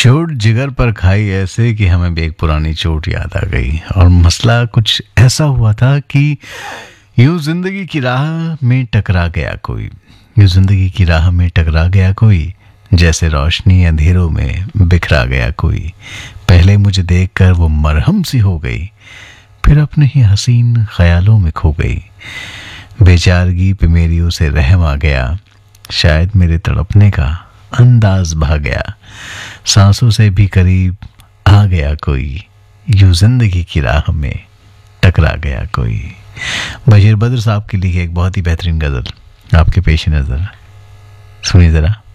चोट जिगर पर खाई ऐसे कि हमें भी एक पुरानी चोट याद आ गई। और मसला कुछ ऐसा हुआ था कि यूं जिंदगी की राह में टकरा गया कोई, यूं जिंदगी की राह में टकरा गया कोई, जैसे रोशनी अंधेरों में बिखरा गया कोई। पहले मुझे देखकर वो मरहम सी हो गई, फिर अपने ही हसीन ख्यालों में खो गई। बेचारगी पे मेरी उसे रहम आ गया, शायद मेरे तड़पने का अंदाज भा गया। सांसों से भी करीब आ गया कोई, यूं जिंदगी की राह में टकरा गया कोई। बशीर बद्र साहब के लिए एक बहुत ही बेहतरीन गजल आपके पेश नजर, सुनिए जरा।